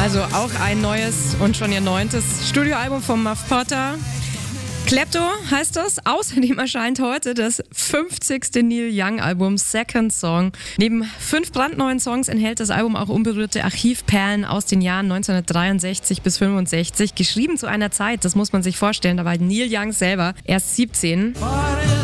Also auch ein neues und schon ihr 9. Studioalbum von Muff Potter. Klepto heißt das. Außerdem erscheint heute das 50. Neil Young Album Second Song. Neben 5 brandneuen Songs enthält das Album auch unberührte Archivperlen aus den Jahren 1963 bis 65. Geschrieben zu einer Zeit, das muss man sich vorstellen, da war Neil Young selber erst 17.